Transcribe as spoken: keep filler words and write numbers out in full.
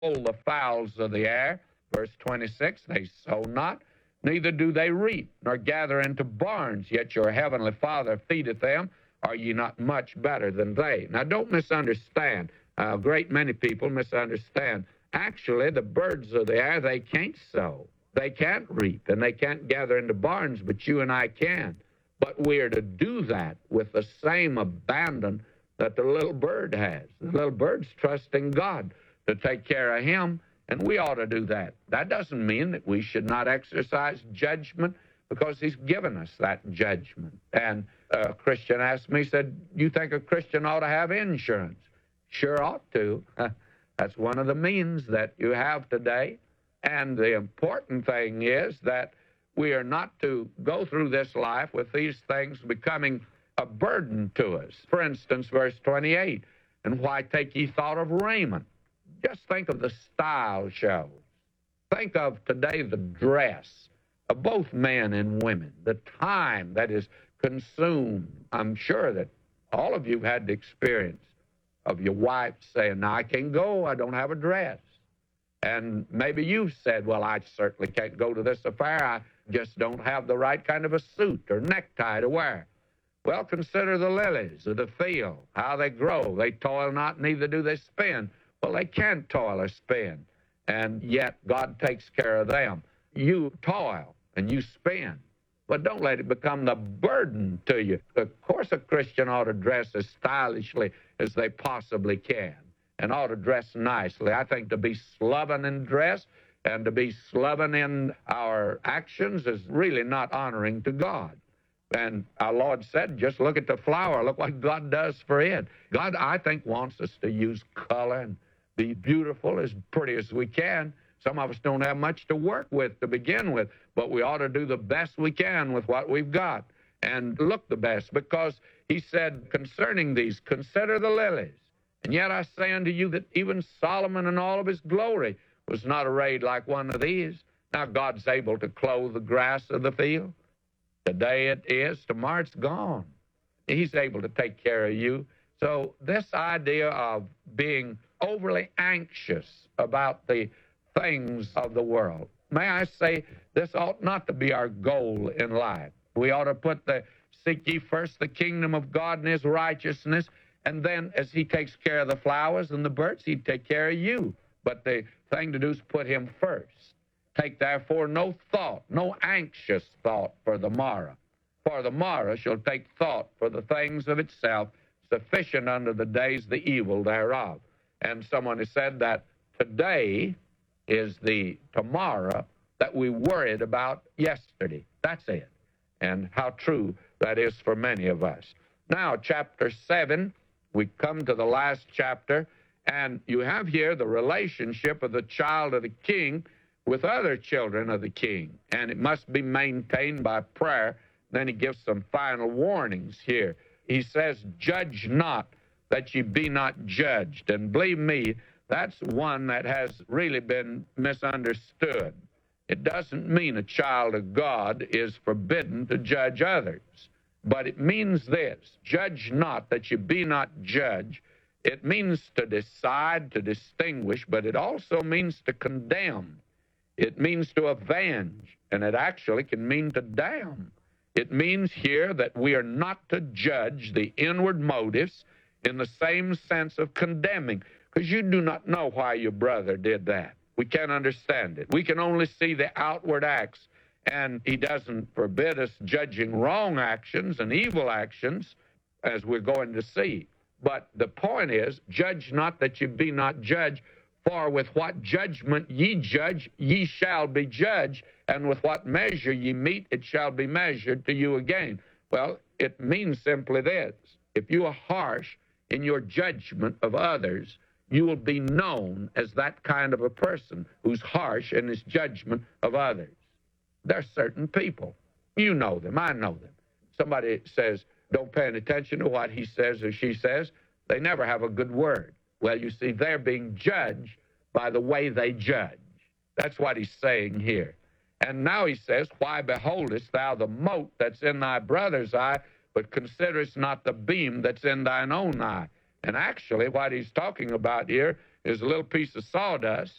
the fowls of the air. Verse twenty-six, they sow not, neither do they reap, nor gather into barns, yet your heavenly Father feedeth them. Are ye not much better than they? Now, don't misunderstand. A great many people misunderstand. Actually, the birds of the air, they can't sow. They can't reap, and they can't gather into barns, but you and I can. But we are to do that with the same abandon that the little bird has. The little bird's trusting God to take care of him, and we ought to do that. That doesn't mean that we should not exercise judgment, because he's given us that judgment. And a Christian asked me, said, you think a Christian ought to have insurance? Sure ought to. That's one of the means that you have today. And the important thing is that we are not to go through this life with these things becoming a burden to us. For instance, verse twenty-eight, and why take ye thought of raiment? Just think of the style shows. Think of today the dress of both men and women, the time that is consumed. I'm sure that all of you had the experience of your wife saying, now I can't go, I don't have a dress. And maybe you've said, well, I certainly can't go to this affair. I just don't have the right kind of a suit or necktie to wear. Well, consider the lilies of the field, how they grow. They toil not, neither do they spin. Well, they can't toil or spin, and yet God takes care of them. You toil and you spin, but don't let it become the burden to you. Of course, a Christian ought to dress as stylishly as they possibly can, and ought to dress nicely. I think to be sloven in dress and to be sloven in our actions is really not honoring to God. And our Lord said, just look at the flower. Look what God does for it. God, I think, wants us to use color and be beautiful, as pretty as we can. Some of us don't have much to work with to begin with, but we ought to do the best we can with what we've got and look the best, because he said concerning these, consider the lilies. And yet I say unto you that even Solomon in all of his glory was not arrayed like one of these. Now God's able to clothe the grass of the field. Today it is, tomorrow it's gone. He's able to take care of you. So this idea of being overly anxious about the things of the world, may I say, this ought not to be our goal in life. We ought to put the, seek ye first the kingdom of God and his righteousness, and then as he takes care of the flowers and the birds, he'd take care of you. But the thing to do is put him first. Take therefore no thought, no anxious thought for the morrow. For the morrow shall take thought for the things of itself, sufficient unto the days the evil thereof. And someone has said that today is the tomorrow that we worried about yesterday. That's it. And how true that is for many of us. Now, chapter seven, we come to the last chapter, and you have here the relationship of the child of the king with other children of the king, and it must be maintained by prayer. Then he gives some final warnings here. He says, judge not that ye be not judged. And believe me, that's one that has really been misunderstood. It doesn't mean a child of God is forbidden to judge others, but it means this: judge not that ye be not judged. It means to decide, to distinguish, but it also means to condemn. It means to avenge, and it actually can mean to damn. It means here that we are not to judge the inward motives in the same sense of condemning, because you do not know why your brother did that. We can't understand it. We can only see the outward acts, and he doesn't forbid us judging wrong actions and evil actions, as we're going to see. But the point is, judge not that ye be not judged, for with what judgment ye judge, ye shall be judged, and with what measure ye meet, it shall be measured to you again. Well, it means simply this: if you are harsh in your judgment of others, you will be known as that kind of a person who's harsh in his judgment of others. There are certain people. You know them. I know them. Somebody says, don't pay any attention to what he says or she says. They never have a good word. Well, you see, they're being judged by the way they judge. That's what he's saying here. And now he says, why beholdest thou the mote that's in thy brother's eye, but considerest not the beam that's in thine own eye? And actually, what he's talking about here is a little piece of sawdust